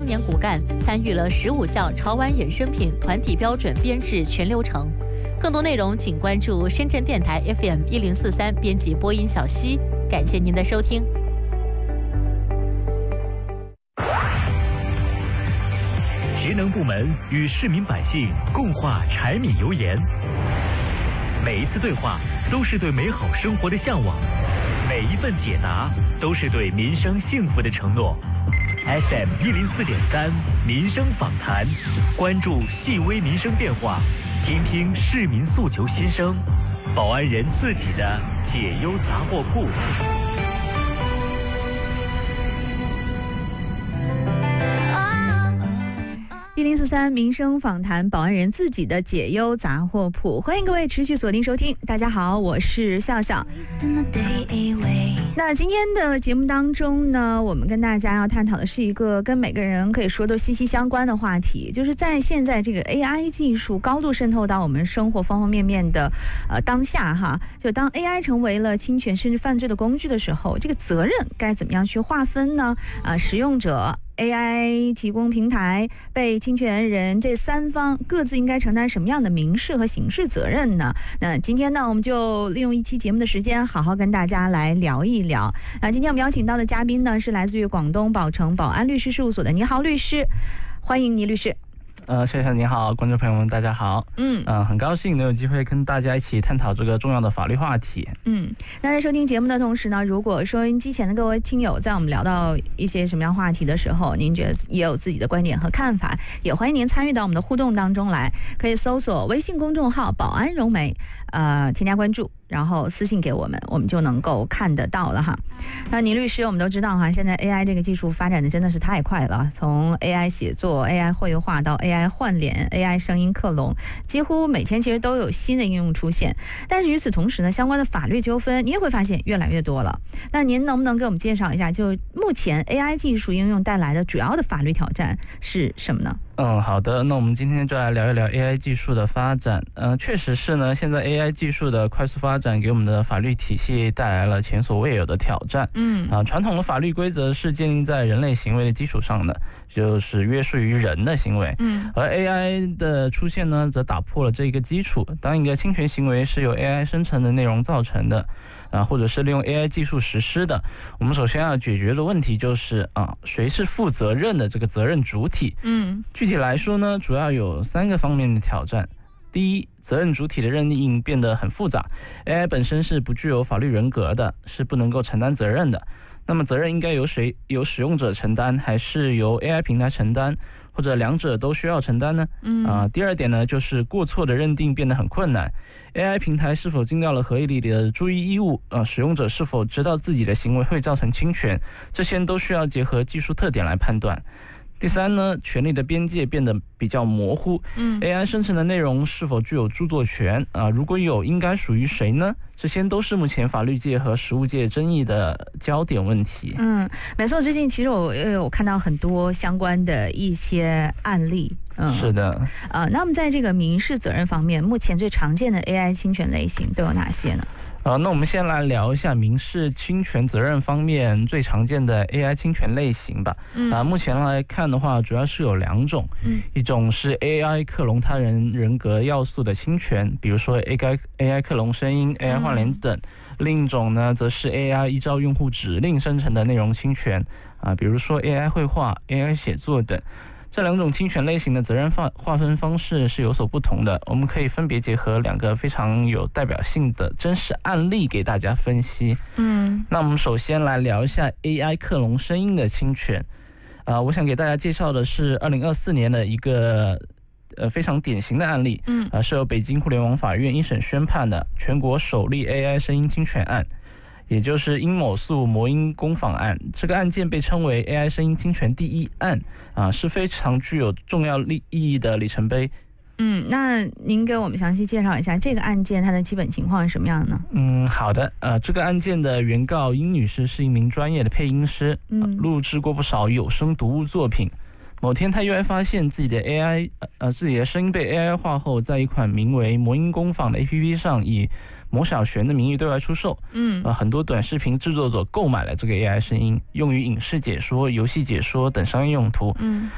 年骨干参与了15项潮玩衍生品团体标准编制全流程。更多内容请关注深圳电台 FM1043编辑播音小溪。感谢您的收听。 节能部门与市民百姓共话柴米油盐，每一次对话都是对美好生活的向往，每一份解答都是对民生幸福的承诺。FM104.3民生访谈，关注细微民生变化，听听市民诉求心声，保安人自己的解忧杂货铺。 1043民生访谈，保安人自己的解忧杂货铺，欢迎各位持续锁定收听。大家好，我是笑笑。那今天的节目当中呢，我们跟大家要探讨的是一个跟每个人可以说都息息相关的话题，就是在现在这个 AI 技术高度渗透到我们生活方方面面的当下哈，就当 AI 成为了侵权甚至犯罪的工具的时候，这个责任该怎么样去划分呢？使用者、AI 提供平台、被侵权人这三方各自应该承担什么样的民事和刑事责任呢？那今天呢，我们就利用一期节目的时间，好好跟大家来聊一聊。那今天我们邀请到的嘉宾呢，是来自于广东宝城保安律师事务所的倪豪律师，欢迎倪律师。 谢谢你好，观众朋友们大家好。很高兴能有机会跟大家一起探讨这个重要的法律话题。 那在收听节目的同时呢，如果收音机前的各位听友在我们聊到一些什么样话题的时候，您觉得也有自己的观点和看法，也欢迎您参与到我们的互动当中来，可以搜索微信公众号保安融媒，添加关注，然后私信给我们，我们就能够看得到了哈。那倪律师，我们都知道哈，现在 AI 这个技术发展的真的是太快了，从 AI 写作、AI 绘画到 AI 换脸、AI 声音克隆，几乎每天其实都有新的应用出现。但是与此同时呢，相关的法律纠纷你也会发现越来越多了。那您能不能给我们介绍一下，就目前 AI 技术应用带来的主要的法律挑战是什么呢？ 好的，那我们今天就来聊一聊 AI 技术的发展。确实是呢，现在 AI 技术的快速发展给我们的法律体系带来了前所未有的挑战。传统的法律规则是建立在人类行为的基础上的，就是约束于人的行为。而 AI 的出现呢，则打破了这个基础。当一个侵权行为是由 AI 生成的内容造成的，或者是利用 AI 技术实施的，我们首先要解决的问题就是谁是负责任的这个责任主体。具体来说呢，主要有3个方面的挑战。第一，责任主体的认定变得很复杂， AI 本身是不具有法律人格的，是不能够承担责任的。那么责任应该由谁？由使用者承担，还是由 AI 平台承担，或者两者都需要承担呢？第二点呢，就是过错的认定变得很困难， AI 平台是否尽到了合理的注意义务，使用者是否知道自己的行为会造成侵权，这些都需要结合技术特点来判断。第三呢，权利的边界变得比较模糊。AI 生成的内容是否具有著作权如果有，应该属于谁呢？这些都是目前法律界和实务界争议的焦点问题。 没错，最近其实我有看到很多相关的一些案例。 是的。 那么在这个民事责任方面，目前最常见的 AI 侵权类型都有哪些呢？ 那我们先来聊一下民事侵权责任方面最常见的 AI 侵权类型吧。目前来看的话，主要是有2种。一种是 AI 克隆他人人格要素的侵权，比如说 AI 克隆声音、AI 换脸等。另一种呢，则是 AI 依照用户指令生成的内容侵权比如说 AI 绘画、AI 写作等。这2种侵权类型的责任划分方式是有所不同的，我们可以分别结合2个非常有代表性的真实案例给大家分析。那我们首先来聊一下 AI 克隆声音的侵权。我想给大家介绍的是2024年的一个非常典型的案例。是由北京互联网法院一审宣判的全国首例 AI 声音侵权案，也就是殷某诉魔音工坊案。这个案件被称为 AI 声音侵权第1案是非常具有重要意义的里程碑。 那您给我们详细介绍一下这个案件它的基本情况是什么样的呢？ 好的。这个案件的原告殷女士是一名专业的配音师，录制过不少有声读物作品。某天他意外发现自己的声音被 AI 化后，在一款名为魔音工坊的 APP 上以某小璇的名义对外出售。很多短视频制作者购买了这个 AI 声音，用于影视解说、游戏解说等商业用途。